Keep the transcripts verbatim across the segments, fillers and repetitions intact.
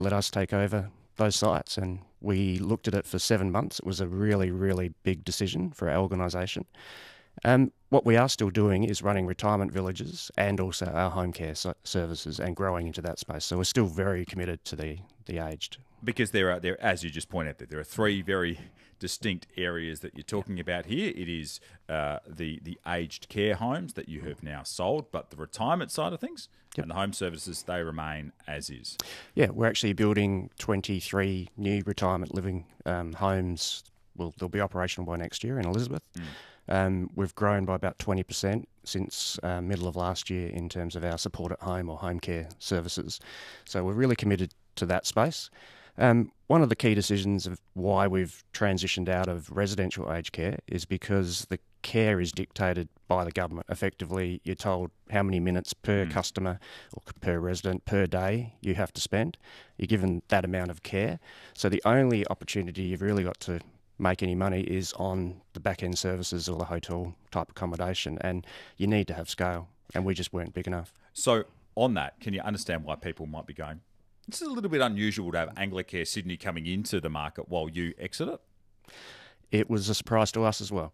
let us take over those sites. And we looked at it for seven months. It was a really, really big decision for our organisation. Um, what we are still doing is running retirement villages and also our home care so- services and growing into that space. So we're still very committed to the, the aged. Because there are, there, as you just pointed out, there are three very distinct areas that you're talking about here. It is uh, the the aged care homes that you have now sold, but the retirement side of things Yep. and the home services, they remain as is. Yeah, we're actually building twenty-three new retirement living um, homes. Well, they'll be operational by next year in Elizabeth. Mm. Um, we've grown by about twenty percent since uh, middle of last year in terms of our support at home or home care services. So we're really committed to that space. Um, one of the key decisions of why we've transitioned out of residential aged care is because the care is dictated by the government. Effectively, you're told how many minutes per Mm. customer or per resident per day you have to spend. You're given that amount of care. So the only opportunity you've really got to make any money is on the back-end services or the hotel type accommodation, and you need to have scale, and we just weren't big enough. So on that, can you understand why people might be going, this is a little bit unusual to have Anglicare Sydney coming into the market while you exit it? It was a surprise to us as well.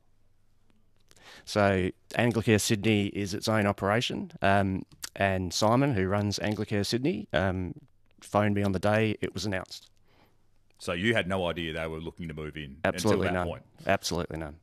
So Anglicare Sydney is its own operation, um, and Simon, who runs Anglicare Sydney, um, phoned me on the day it was announced. So you had no idea they were looking to move in Absolutely until that none. point? Absolutely none.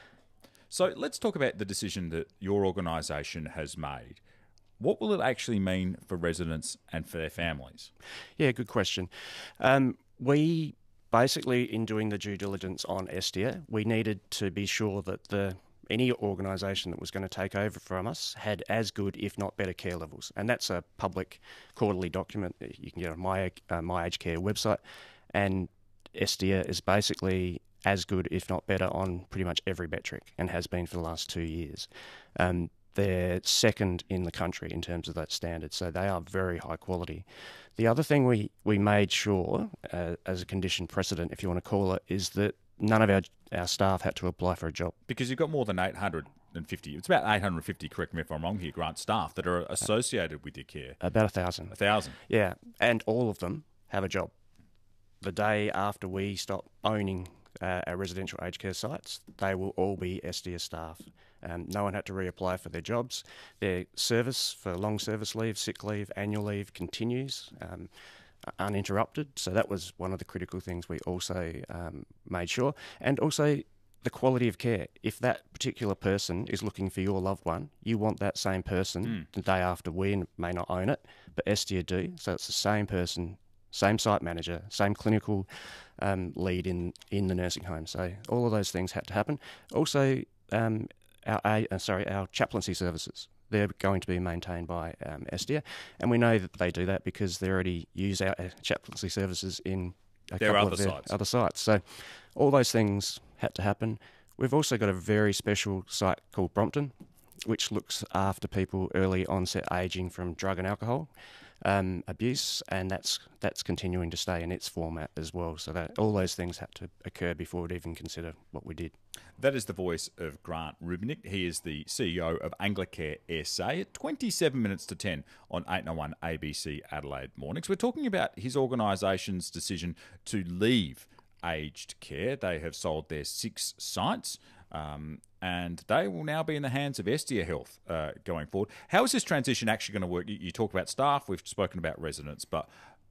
So let's talk about the decision that your organisation has made. What will it actually mean for residents and for their families? Yeah, good question. Um, we basically, in doing the due diligence on Estia, we needed to be sure that the any organisation that was going to take over from us had as good, if not better, care levels. And that's a public quarterly document that you can get on my, uh, my Aged Care website. And Estia is basically as good, if not better, on pretty much every metric and has been for the last two years. Um, they're second in the country in terms of that standard, so they are very high quality. The other thing we, we made sure, uh, as a condition precedent, if you want to call it, is that none of our, our staff had to apply for a job. Because you've got more than eight hundred fifty, it's about eight hundred fifty, correct me if I'm wrong here, Grant, staff that are associated with your care. About a thousand. A thousand. Yeah, and all of them have a job. The day after we stop owning uh, our residential aged care sites, they will all be Estia staff. Um, no one had to reapply for their jobs. Their service for long service leave, sick leave, annual leave continues um, uninterrupted. So that was one of the critical things we also um, made sure. And also the quality of care. If that particular person is looking for your loved one, you want that same person Mm. the day after. We may not own it, but Estia do. So it's the same person, same site manager, same clinical um, lead in, in the nursing home. So all of those things had to happen. Also, um, our uh, sorry, our chaplaincy services, they're going to be maintained by um, Estia, and we know that they do that because they already use our uh, chaplaincy services in a Their couple other of their sites. other sites. So all those things had to happen. We've also got a very special site called Brompton, which looks after people early onset ageing from drug and alcohol um, abuse, and that's that's continuing to stay in its format as well. So that all those things had to occur before we'd even consider what we did. That is the voice of Grant Rubinick. He is the C E O of Anglicare S A at twenty-seven minutes to ten on eight oh one A B C Adelaide Mornings. We're talking about his organisation's decision to leave aged care. They have sold their six sites. Um, and they will now be in the hands of Estia Health uh, going forward. How is this transition actually going to work? You, you talk about staff, we've spoken about residents, but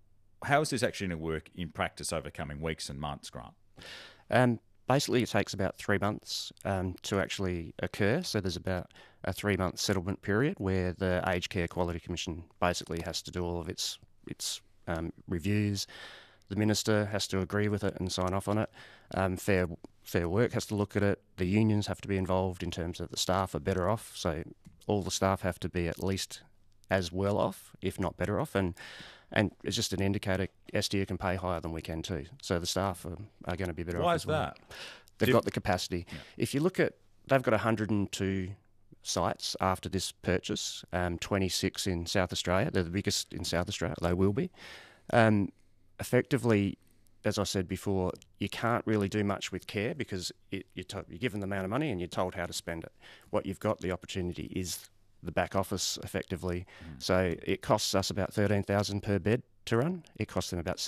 how is this actually going to work in practice over coming weeks and months, Grant? Um, basically, it takes about three months um, to actually occur. So there's about a three-month settlement period where the Aged Care Quality Commission basically has to do all of its its um, reviews. The minister has to agree with it and sign off on it. Um, Fair Fair Work has to look at it. The unions have to be involved in terms of the staff are better off. So all the staff have to be at least as well off, if not better off. And and it's just an indicator Estia can pay higher than we can too. So the staff are, are going to be better Why off is as well. that? They've Do- got the capacity. Yeah. If you look at, they've got one hundred two sites after this purchase, um, twenty-six in South Australia. They're the biggest in South Australia. They will be. Um, effectively, as I said before, you can't really do much with care because it, you're, to, you're given the amount of money and you're told how to spend it. What you've got the opportunity is the back office, effectively. Mm. So it costs us about thirteen thousand dollars per bed to run. It cost them about